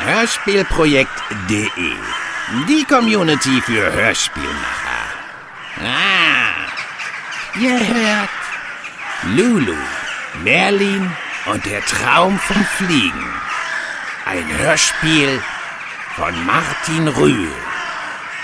Hörspielprojekt.de, die Community für Hörspielmacher. Ihr hört Lulu, Merlin und der Traum vom Fliegen. Ein Hörspiel von Martin Rühl.